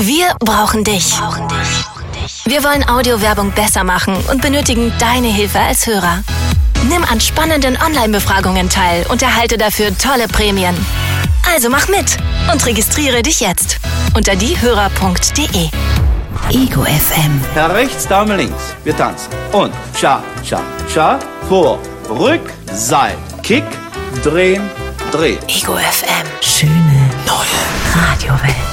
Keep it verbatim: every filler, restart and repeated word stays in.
Wir brauchen dich. Wir wollen Audiowerbung besser machen und benötigen deine Hilfe als Hörer. Nimm an spannenden Online-Befragungen teil und erhalte dafür tolle Prämien. Also mach mit und registriere dich jetzt unter diehörer punkt de. Ego F M. Herr rechts, Dame links. Wir tanzen. Und Cha, Cha, Cha. Vor, Rück, Seil. Kick, drehen, drehen. Ego F M. Schöne neue Radiowelt.